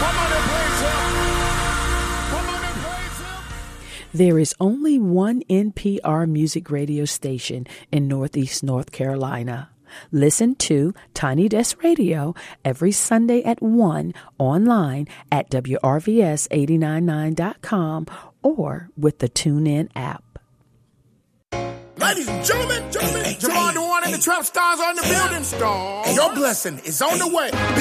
There is only one NPR music radio station in Northeast North Carolina. Listen to Tiny Desk Radio every Sunday at 1 online at WRVS899.com or with the TuneIn app. Ladies and gentlemen, Jamar the One and the Trap Stars are in the building. Your blessing is on the way.